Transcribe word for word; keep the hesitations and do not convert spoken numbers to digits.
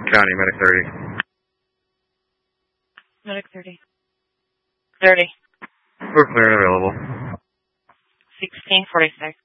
County, Medic thirty. Medic thirty. thirty. We're clear and available. sixteen forty-six.